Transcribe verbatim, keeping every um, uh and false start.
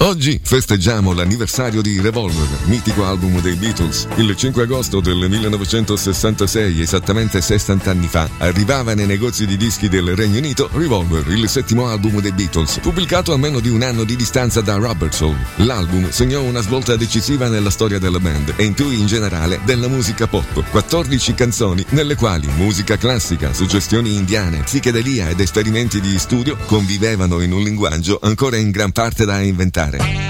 Oggi festeggiamo l'anniversario di Revolver, mitico album dei Beatles. Il cinque agosto del millenovecentosessantasei, esattamente sessanta anni fa, arrivava nei negozi di dischi del Regno Unito Revolver, il settimo album dei Beatles, pubblicato a meno di un anno di distanza da Rubber Soul. L'album segnò una svolta decisiva nella storia della band e in più in generale della musica pop. quattordici canzoni nelle quali musica classica, suggestioni indiane, psichedelia ed esperimenti di studio convivevano in un linguaggio ancora in gran parte da inventare.